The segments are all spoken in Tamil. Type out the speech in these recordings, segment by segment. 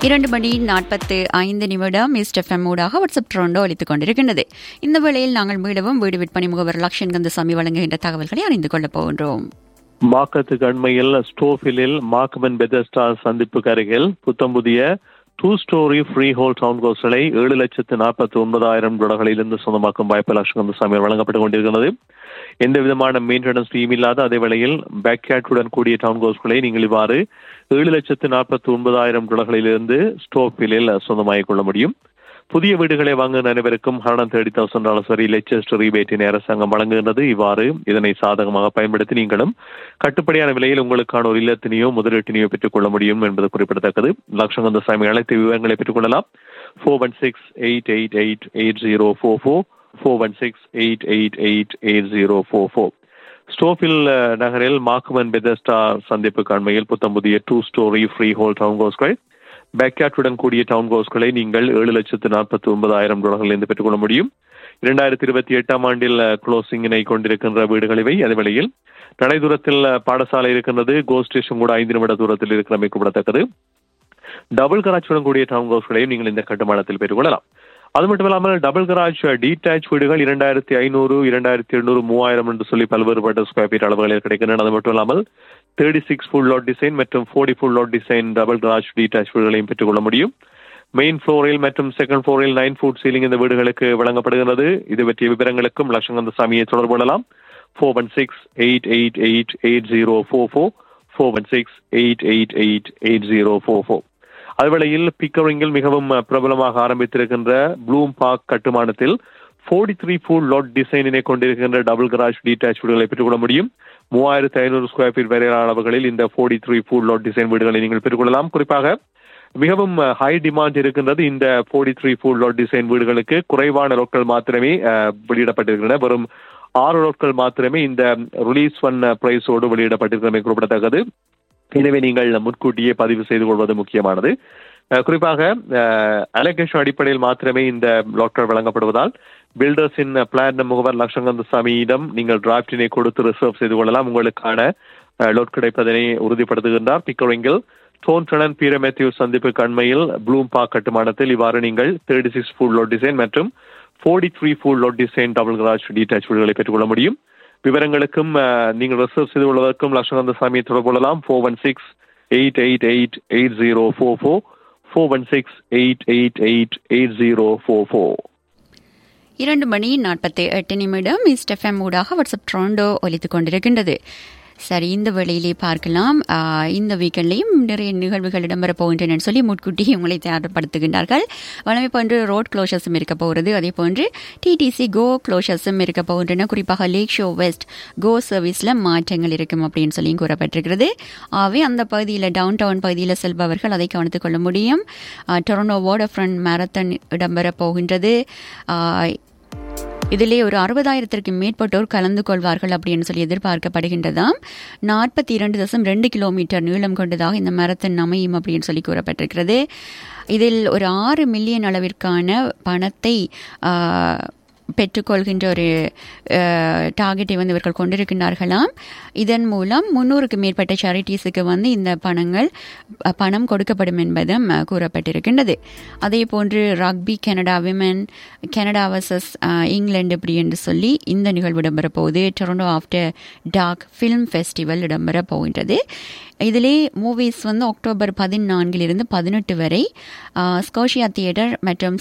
2:45 மிஸ்ட் எஃப்எம் ஊடாக வாட்ஸ்அப் ட்ரோண்டோ ஒலித்துக் கொண்டிருக்கின்றது. இந்த வேளையில் நாங்கள் மீளவும் வீடு விற்பனை முகவர் லக்ஷன் கந்தசாமி வழங்குகின்ற தகவல்களை அறிந்து கொள்ளப் போகின்றோம். மாக்கத்துக்கு அண்மையில் ஸ்டோஃபிலில் மார்க்மன் பெதஸ்டா சந்திப்புக்கு அருகில் புத்தம் புதிய 2 ஸ்டோரி ஃப்ரீ ஹோல் டவுன் ஹவுஸ்களை $7,49,000 சொந்தமாக்கும் வாய்ப்பு லக்ஷன் கந்தசாமி வழங்கப்பட்டுக் கொண்டிருக்கிறது. எந்த விதமான மெயின்டெனன்ஸ் ஃபீம் இல்லாத அதே வேளையில் பேக்யார்டுடன் கூடிய டவுன் ஹவுஸ்களை நீங்கள் இவ்வாறு $7,49,000 ஸ்டோஃபிலில் சொந்தமாகிக் கொள்ள முடியும். புதிய வீடுகளை வாங்கும் அனைவருக்கும் $130,000 வரை லெச்சஸ்ட் ரீபேட்டினை அரசாங்கம் வழங்குகின்றது. இவ்வாறு இதனை சாதகமாக பயன்படுத்தி நீங்களும் கட்டுப்படியான விலையில் உங்களுக்கான ஒரு இல்லத்தினையோ முதலீட்டினையோ பெற்றுக் கொள்ள முடியும் என்பது குறிப்பிடத்தக்கது. லக்ஷன் கந்தசாமி அனைத்து விவரங்களை பெற்றுக் கொள்ளலாம். 416-888-8044 416-888-8044. ஸ்டோஃபில் நகரில் மார்க்மன் பெதஸ்டா சந்திப்புக்கு அண்மையில் புத்தம் புதிய 2 ஸ்டோரி ஃப்ரீ ஹோல் டவுன் ஹவுஸ்கள் பேக்யார்டுடன் கூடிய டவுன் ஹவுஸ்களை நீங்கள் $7,49,000 பெற்றுக்கொள்ள முடியும். 2028 ஆண்டில் க்ளோசிங்கினை கொண்டிருக்கின்ற வீடுகள் இவை. அதே வேளையில் நடைதூரத்தில் பாடசாலை இருக்கின்றது. கோ ஸ்டேஷன் கூட 5 நிமிட தூரத்தில் இருக்கிறமை குறிப்பிடத்தக்கது. டபுள் கராச்சுடன் கூடிய டவுன் ஹவுஸ்களையும் நீங்கள் இந்த கட்டுமானத்தில் பெற்றுக்கொள்ளலாம். அது மட்டும் இல்லாமல் டபுள் கராஜ் டீடாச் வீடுகள் 2,500, 2,700, 3,000 என்று சொல்லி பல்வேறுபட்ட ஸ்கொயர் ஃபீட் அளவுகளில் கிடைக்கின்றன. அது மட்டும் இல்லாமல் 36 ஃபுல் லாட் டிசைன் மற்றும் 40 full lot design double garage டீடாச் வீடுகளையும் பெற்றுக்கொள்ள முடியும். மெயின் ஃப்ளோரில் மற்றும் செகண்ட் ஃப்ளோரில் 9 ஃபுட் சீலிங் இந்த வீடுகளுக்கு வழங்கப்படுகிறது. இது பற்றிய விவரங்களுக்கும் லக்ஷன் கந்தசாமியை தொடர்பு கொள்ளலாம். 416-888-8044 416-888-8044. அதுவேளையில் பிக்கரிங்கில் மிகவும் பிரபலமாக ஆரம்பித்திருக்கின்ற ப்ளூம் பார்க் கட்டுமானத்தில் 43 ஃபுட் லாட் டிசைனினை கொண்டிருக்கின்ற டபுள் கராஜ் டீடாச் வீடுகளை பெற்றுக்கொள்ள முடியும். 3,500 ஸ்கொயர் ஃபீட் வரையிலான அளவுகளில் இந்த 43 ஃபுட் லாட் டிசைன் வீடுகளை நீங்கள் பெற்றுக்கொள்ளலாம். குறிப்பாக மிகவும் ஹை டிமாண்ட் இருக்கின்றது இந்த 43 ஃபுட் லாட் டிசைன் வீடுகளுக்கு. குறைவான லோட்கள் மாத்திரமே வெளியிடப்பட்டிருக்கின்றன. வெறும் 6 லோட்கள் மாத்திரமே இந்த ரிலீஸ் பண்ண பிரைஸோடு வெளியிடப்பட்டிருக்கிறமை குறிப்பிடத்தக்கது. எனவே நீங்கள் முன்கூட்டியே பதிவு செய்து கொள்வது முக்கியமானது. குறிப்பாக அலோகேஷன் அடிப்படையில் மாத்திரமே இந்த லாட்கள் வழங்கப்படுவதால் பில்டர்ஸின் பிளான் முகவர் லக்ஷன் கந்தசாமியிடம் நீங்கள் டிராப்டினை கொடுத்து ரிசர்வ் செய்து கொள்ளலாம். உங்களுக்கான லாட் கிடைப்பதனை உறுதிப்படுத்துகின்றார். பிக்கரிங்கில் டோன்டன் பீர மேத்யூ சந்திப்புக்கு அண்மையில் ப்ளூம் பார்க் கட்டுமானத்தில் இவ்வாறு நீங்கள் 36 ஃபுட் லாட் டிசைன் மற்றும் 43 food lot design double garage டீடாச் வீடுகளை பெற்றுக்கொள்ள முடியும். விவரங்களுக்கும் நீங்கள் ரிசர்வ் செய்து கொள்வதற்கும் லக்ஷன் கந்தசாமியை தொடர்பு கொள்ளலாம். 416-888-8044 416-888-8044. 2:48 மிஸ்ட் எஃப்எம் ஊடாக வாட்ஸ்அப் ட்ரோண்டோ ஒலித்துக் கொண்டிருக்கின்றது. சரி, இந்த வேளையிலே பார்க்கலாம். இந்த வீக்கெண்ட்லையும் நிறைய நிகழ்வுகள் இடம்பெற போகின்றன சொல்லி முன்கூட்டி உங்களை தயார்படுத்துகின்றார்கள். வழமை போன்று ரோட் க்ளோஷர்ஸும் இருக்க போகிறது. அதே போன்று டிடிசி கோ க்ளோஷர்ஸும் இருக்க போகின்றன. குறிப்பாக லேக் ஷோ வெஸ்ட் கோ சர்வீஸில் மாற்றங்கள் இருக்கும் அப்படின்னு சொல்லி கூறப்பட்டிருக்கிறது. ஆகவே அந்த பகுதியில் டவுன் டவுன் பகுதியில் செல்பவர்கள் அதை கவனித்துக் கொள்ள முடியும். டொரண்டோ வாட்டர் ஃப்ரண்ட் மேரத்தான் இடம்பெற போகின்றது. இதிலே ஒரு 60,000க்கும் மேற்பட்டோர் கலந்து கொள்வார்கள் அப்படின்னு சொல்லி எதிர்பார்க்கப்படுகின்றதாம். 42.2 கிலோமீட்டர் நீளம் கொண்டதாக இந்த மேரத்தான் அமையும் அப்படின்னு சொல்லி கூறப்பட்டிருக்கிறது. இதில் ஒரு 6 மில்லியன் அளவிற்கான பணத்தை பெற்றுக்கொள்கின்ற ஒரு டார்கெட்டை இவர்கள் கொண்டிருக்கின்றார்களாம். இதன் மூலம் 300க்கும் மேற்பட்ட சேரிட்டிஸுக்கு இந்த பணம் கொடுக்கப்படும் என்பதும் கூறப்பட்டிருக்கின்றது. அதே போன்று rugby Canada women Canada versus England இப்படி என்று சொல்லி இந்த நிகழ்வு இடம்பெற போகுது. Toronto after dark film festival இடம்பெற போகின்றது. இதிலே மூவிஸ் அக்டோபர் 14 18 வரை ஸ்கோஷியா தியேட்டர் மற்றும்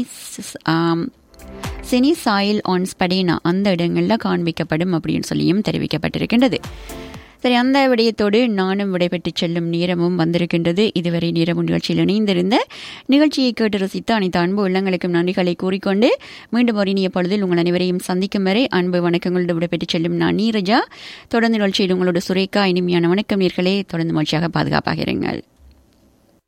சினி சாயில் ஆன் ஸ்படேனா அந்த இடங்களில் காண்பிக்கப்படும் அப்படின்னு சொல்லியும் தெரிவிக்கப்பட்டிருக்கின்றது. சரி, அந்த விடயத்தோடு நானும் விடைபெற்று செல்லும் நேரமும் வந்திருக்கின்றது. இதுவரை நேரமும் நிகழ்ச்சியில் இணைந்திருந்த நிகழ்ச்சியை கேட்டு ரசித்த அனைத்து அன்பு உள்ளங்களுக்கும் நன்றிகளை கூறிக்கொண்டு மீண்டும் ஒரு இனிய பொழுதில் உங்கள் அனைவரையும் சந்திக்கும் வரை அன்பு வணக்கங்களோடு விடைபெற்று செல்லும் நான் நீரஜா. தொடர்ந்து நிகழ்ச்சியில் உங்களோட சுரேகா. இனிமையான வணக்கம் நேர்களே. தொடர்ந்து மகிழ்ச்சியாக பாதுகாப்பாக இருங்கள்.